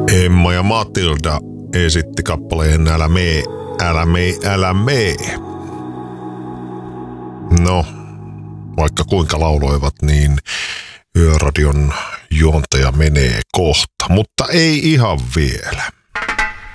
Emma ja Matilda esitti kappaleen Älä mee, älä mee, älä mee. No, vaikka kuinka lauloivat, niin Yöradion juontaja menee kohta, mutta ei ihan vielä.